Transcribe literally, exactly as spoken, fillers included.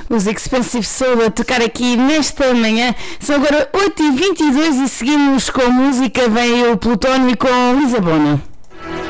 Os Expensive Soul a tocar aqui nesta manhã. São agora oito e vinte e dois e seguimos com música. Vem o Plutónio com Lisabona.